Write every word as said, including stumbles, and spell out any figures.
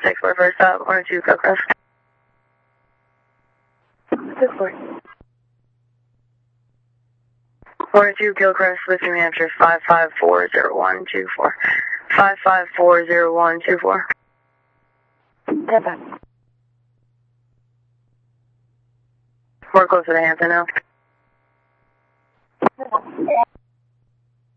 six four first stop, one two Gilchrist. six four. one two Gilchrist with New Hampshire, five five four zero one two four. five five four zero one two four. Step back. We're closer to Hampton now.